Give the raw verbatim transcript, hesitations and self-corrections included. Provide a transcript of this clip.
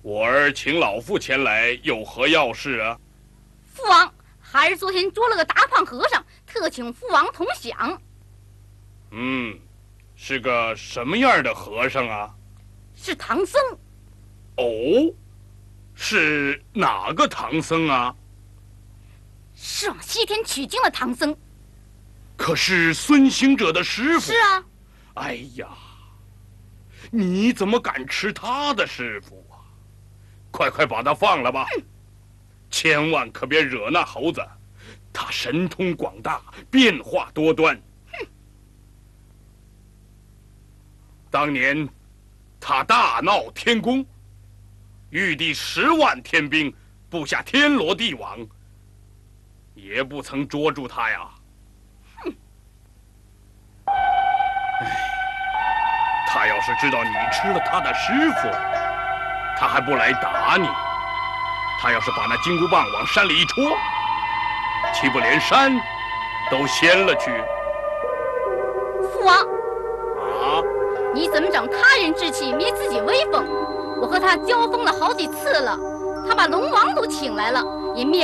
我儿请老父前来，有何要事啊？ 父王，孩儿昨天捉了个大胖和尚，特请父王同享。 嗯，是个什么样的和尚啊？ 是唐僧。 哦，是哪个唐僧啊？ 是往西天取经的唐僧。 可是孙行者的师傅。 是啊。 哎呀，你怎么敢吃他的师傅啊？快快把他放了吧！嗯、千万可别惹那猴子，他神通广大，变化多端。 哼！ 当年他大闹天宫，御敌十万天兵，布下天罗地网，也不曾捉住他呀。 哼！ 哎，他要是知道你吃了他的师傅，他还不来打你。他要是把那金箍棒往山里一戳，岂不连山都掀了去？ 父王， 啊！ 你怎么长他人志气，灭自己威风？我和他交锋了好几次了，他把龙王都请来了，也灭